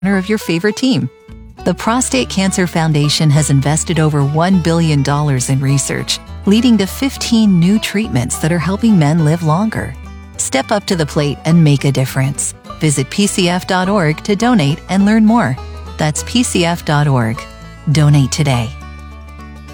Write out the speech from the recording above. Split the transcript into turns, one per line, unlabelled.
of your favorite team. The Prostate Cancer Foundation has invested over $1 billion in research, leading to 15 new treatments that are helping men live longer. Step up to the plate and make a difference. Visit pcf.org to donate and learn more. That's pcf.org. Donate today.